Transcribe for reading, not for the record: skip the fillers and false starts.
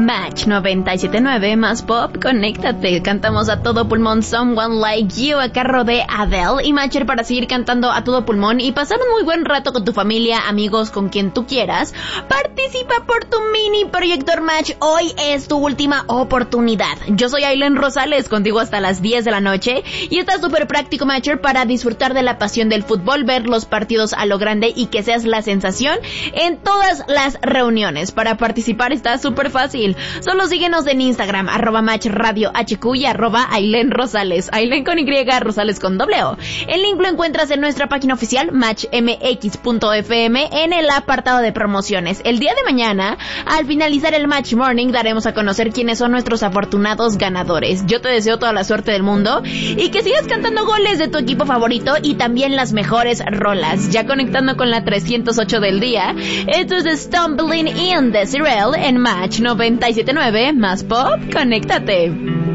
Match 97.9 más pop, conéctate. Cantamos a todo pulmón Someone Like You a cargo de Adele y Matcher para seguir cantando a todo pulmón y pasar un muy buen rato con tu familia, amigos, con quien tú quieras. Participa por tu mini proyector Match. Hoy es tu última oportunidad. Yo soy Aileen Rosales, contigo hasta las 10 de la noche y está súper práctico Matcher para disfrutar de la pasión del fútbol, ver los partidos a lo grande y que seas la sensación en todas las reuniones. Para participar está súper fácil. Solo síguenos en Instagram, @MatchRadioHQ y @Aileen Rosales. Aileen con Y, Rosales con W. El link lo encuentras en nuestra página oficial, matchmx.fm, en el apartado de promociones. El día de mañana, al finalizar el Match Morning, daremos a conocer quiénes son nuestros afortunados ganadores. Yo te deseo toda la suerte del mundo y que sigas cantando goles de tu equipo favorito y también las mejores rolas. Ya conectando con la 308 del día, esto es Stumbling in the Cyril en Match 97.9 más pop, conéctate.